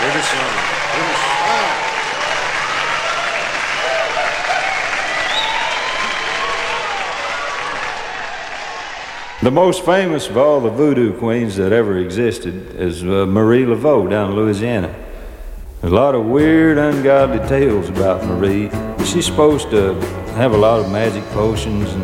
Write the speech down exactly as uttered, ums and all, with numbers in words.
Finish line. Finish line. The most famous of all the voodoo queens that ever existed is uh, Marie Laveau down in Louisiana. There's a lot of weird, ungodly tales about Marie. She's supposed to have a lot of magic potions and